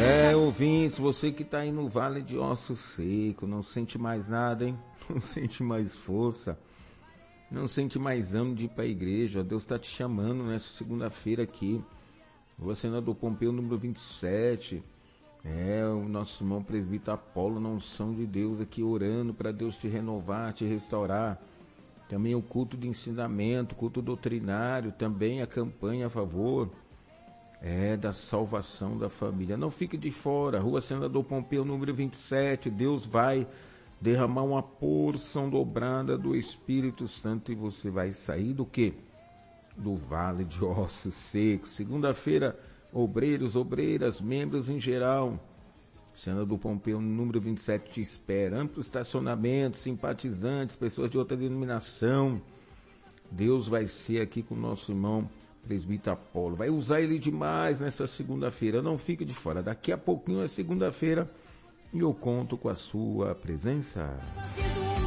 Ouvintes, você que está aí no Vale de Ossos Seco, não sente mais nada, hein? Não sente mais força, não sente mais ânimo de ir para a igreja. Deus está te chamando nessa segunda-feira aqui. Rua Senador Pompeu, número 27. O nosso irmão presbítero Apolo, na unção de Deus aqui, orando para Deus te renovar, te restaurar. Também o culto de ensinamento, culto doutrinário, também a campanha a favor da salvação da família. Não fique de fora. Rua Senador Pompeu, número 27. Deus vai derramar uma porção dobrada do Espírito Santo e você vai sair do quê? Do Vale de Ossos Secos. Segunda-feira, obreiros, obreiras, membros em geral. Senador Pompeu, número 27, te espera. Amplo estacionamento, simpatizantes, pessoas de outra denominação. Deus vai ser aqui com o nosso irmão presbítero Apolo. Vai usar ele demais nessa segunda-feira. Não fique de fora. Daqui a pouquinho é segunda-feira e eu conto com a sua presença.